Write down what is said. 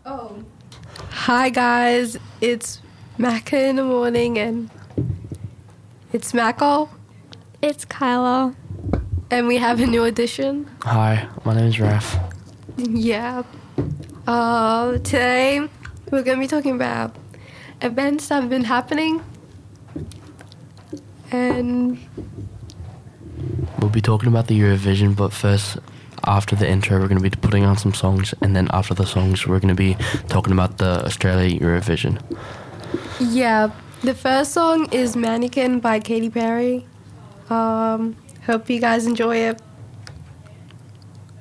Oh. Hi guys, it's Macca in the morning and it's Macca. It's Kyla. And we have a new addition. Hi, my name is Raf. Yeah. Today we're going to be talking about events that have been happening. And We'll be talking about the Eurovision, but first, after the intro, we're going to be putting on some songs, and then after the songs, we're going to be talking about the Australia Eurovision. yeah, the first song is Mannequin by Katy Perry. Hope you guys enjoy it.